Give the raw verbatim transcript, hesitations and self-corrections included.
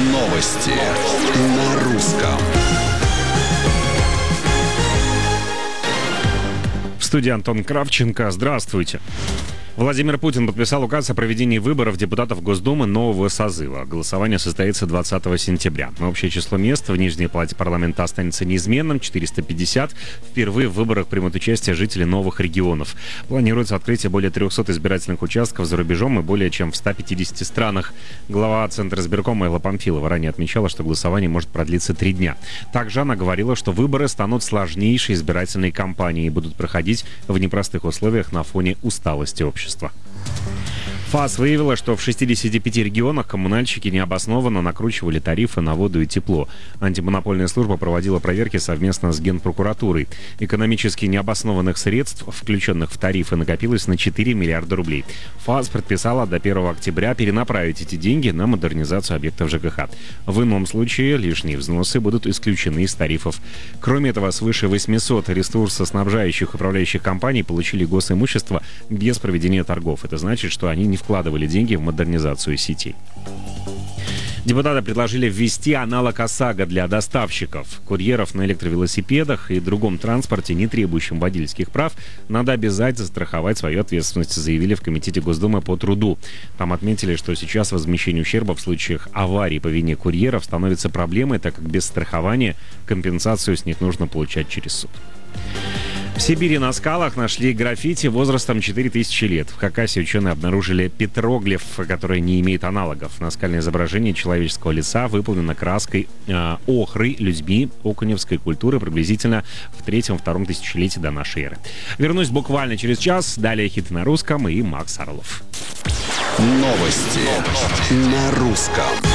Новости на русском. В студии Антон Кравченко. Здравствуйте. Владимир Путин подписал указ о проведении выборов депутатов Госдумы нового созыва. Голосование состоится двадцатого сентября. Общее число мест в Нижней палате парламента останется неизменным — четыреста пятьдесят. Впервые в выборах примут участие жители новых регионов. Планируется открытие более трехсот избирательных участков за рубежом и более чем в ста пятидесяти странах. Глава Центра избиркома Элла Памфилова ранее отмечала, что голосование может продлиться три дня. Также она говорила, что выборы станут сложнейшей избирательной кампанией и будут проходить в непростых условиях на фоне усталости общества. ФАС выявила, что в шестидесяти пяти регионах коммунальщики необоснованно накручивали тарифы на воду и тепло. Антимонопольная служба проводила проверки совместно с Генпрокуратурой. Экономически необоснованных средств, включенных в тарифы, накопилось на четыре миллиарда рублей. ФАС предписала до первого октября перенаправить эти деньги на модернизацию объектов ЖКХ. В ином случае лишние взносы будут исключены из тарифов. Кроме этого, свыше восьмисот ресурсоснабжающих управляющих компаний получили госимущество без проведения торгов. Это значит, что они не вкладывали деньги в модернизацию сетей. Депутаты предложили ввести аналог ОСАГО для доставщиков. Курьеров на электровелосипедах и другом транспорте, не требующем водительских прав, надо обязать застраховать свою ответственность, заявили в Комитете Госдумы по труду. Там отметили, что сейчас возмещение ущерба в случаях аварий по вине курьеров становится проблемой, так как без страхования компенсацию с них нужно получать через суд. В Сибири на скалах нашли граффити возрастом четыре тысячи лет. В Хакасии ученые обнаружили петроглиф, который не имеет аналогов. Наскальное изображение человеческого лица выполнено краской э, охры людьми окуневской культуры приблизительно в третьем-втором тысячелетии до нашей эры. Вернусь буквально через час. Далее хиты на русском и Макс Орлов. Новости на русском.